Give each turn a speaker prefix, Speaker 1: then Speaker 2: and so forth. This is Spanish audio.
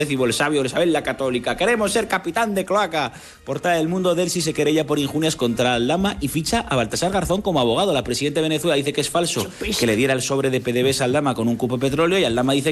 Speaker 1: el sabio, Isabel la Católica. Queremos ser capitán de cloaca. Portada del Mundo, Delcy se querella por injurias contra Aldama y ficha a Baltasar Garzón como abogado. La presidenta de Venezuela dice que es falso que le diera el sobre de PDVSA a Aldama con un cupo de petróleo y Aldama dice